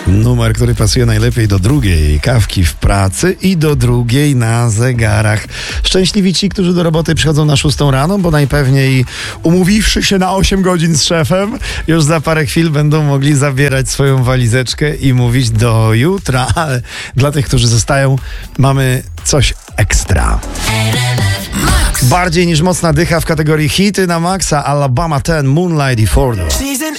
Numer, który pasuje najlepiej do drugiej kawki w pracy i do drugiej na zegarach. Szczęśliwi ci, którzy do roboty przychodzą na 6 rano, bo najpewniej umówiwszy się na 8 godzin z szefem, już za parę chwil będą mogli zabierać swoją walizeczkę i mówić do jutra. Ale dla tych, którzy zostają, mamy coś ekstra. Bardziej niż mocna dycha w kategorii hity na maksa. Alabama 10, Moonlight i Fordo. She's an